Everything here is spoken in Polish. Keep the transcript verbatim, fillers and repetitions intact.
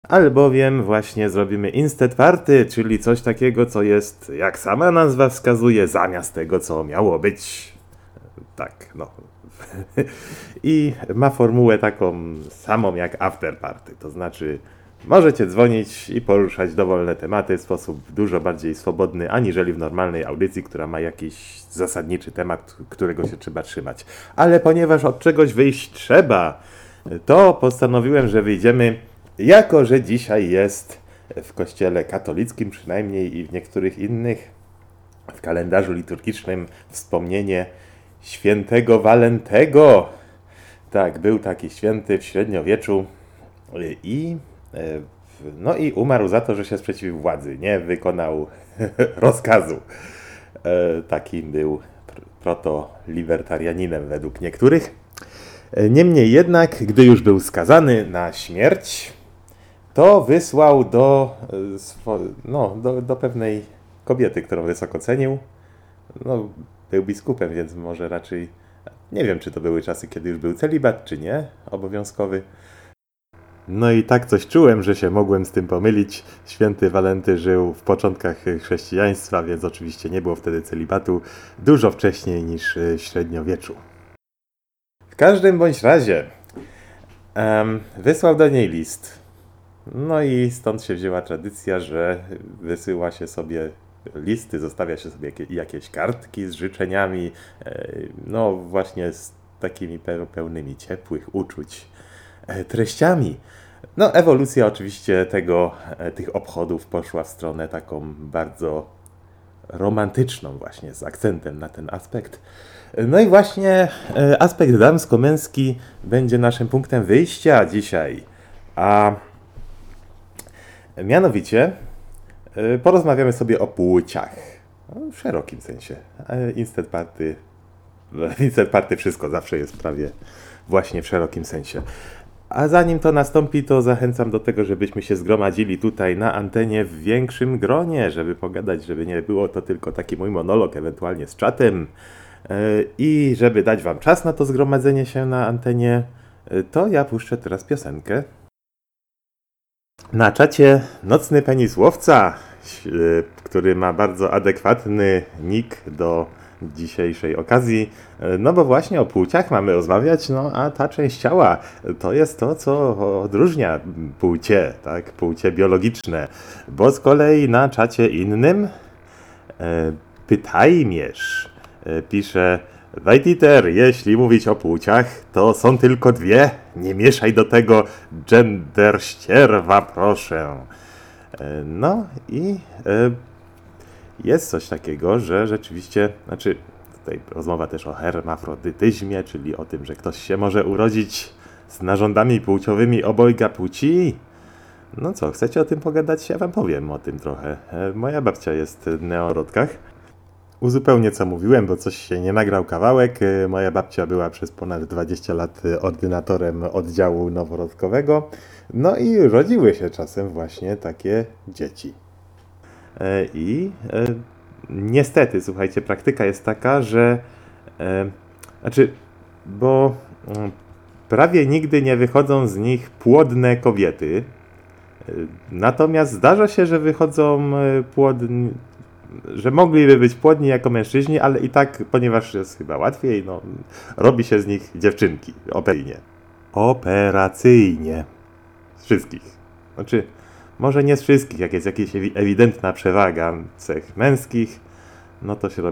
Albowiem właśnie zrobimy Instead Party, czyli coś takiego, co jest, jak sama nazwa wskazuje, zamiast tego, co miało być. Tak, no. I ma formułę taką samą jak After Party, to znaczy możecie dzwonić i poruszać dowolne tematy w sposób dużo bardziej swobodny, aniżeli w normalnej audycji, która ma jakiś zasadniczy temat, którego się trzeba trzymać. Ale ponieważ od czegoś wyjść trzeba, to postanowiłem, że wyjdziemy, jako że dzisiaj jest w kościele katolickim przynajmniej i w niektórych innych w kalendarzu liturgicznym wspomnienie świętego Walentego. Tak, był taki święty w średniowieczu i no i umarł za to, że się sprzeciwił władzy, nie wykonał rozkazu. Takim był proto-libertarianinem według niektórych. Niemniej jednak, gdy już był skazany na śmierć, to wysłał do, no, do, do pewnej kobiety, którą wysoko cenił. No, był biskupem, więc może raczej, nie wiem, czy to były czasy, kiedy już był celibat, czy nie, obowiązkowy. No i tak coś czułem, że się mogłem z tym pomylić. Święty Walenty żył w początkach chrześcijaństwa, więc oczywiście nie było wtedy celibatu, dużo wcześniej niż w średniowieczu. W każdym bądź razie um, wysłał do niej list. No i stąd się wzięła tradycja, że wysyła się sobie listy, zostawia się sobie jakieś kartki z życzeniami, no właśnie z takimi pełnymi ciepłych uczuć treściami. No ewolucja oczywiście tego, tych obchodów poszła w stronę taką bardzo romantyczną właśnie, z akcentem na ten aspekt. No i właśnie aspekt damsko-męski będzie naszym punktem wyjścia dzisiaj, a mianowicie porozmawiamy sobie o płciach, w szerokim sensie. Instead Party, Instead Party wszystko zawsze jest prawie właśnie w szerokim sensie. A zanim to nastąpi, to zachęcam do tego, żebyśmy się zgromadzili tutaj na antenie w większym gronie, żeby pogadać, żeby nie było to tylko taki mój monolog, ewentualnie z czatem. I żeby dać wam czas na to zgromadzenie się na antenie, to ja puszczę teraz piosenkę. Na czacie Nocny Penis Łowca, który ma bardzo adekwatny nick do dzisiejszej okazji, no bo właśnie o płciach mamy rozmawiać, no a ta część ciała to jest to, co odróżnia płcie, tak, płcie biologiczne, bo z kolei na czacie innym e, Pytajmierz e, pisze: Wajtiter, jeśli mówić o płciach, to są tylko dwie, nie mieszaj do tego gender ścierwa, proszę. E, no i e, jest coś takiego, że rzeczywiście, znaczy tutaj rozmowa też o hermafrodytyzmie, czyli o tym, że ktoś się może urodzić z narządami płciowymi obojga płci. No co, chcecie o tym pogadać? Ja wam powiem o tym trochę. Moja babcia jest w neorodkach. Uzupełnię co mówiłem, bo coś się nie nagrał kawałek. Moja babcia była przez ponad dwadzieścia lat ordynatorem oddziału noworodkowego. No i rodziły się czasem właśnie takie dzieci. I e, niestety, słuchajcie, praktyka jest taka, że e, znaczy, bo e, prawie nigdy nie wychodzą z nich płodne kobiety, e, natomiast zdarza się, że wychodzą e, płodni, że mogliby być płodni jako mężczyźni, ale i tak, ponieważ jest chyba łatwiej, no, robi się z nich dziewczynki, operacyjnie. Operacyjnie. Z wszystkich. Znaczy, może nie z wszystkich, jak jest jakaś ewidentna przewaga cech męskich, no to się robi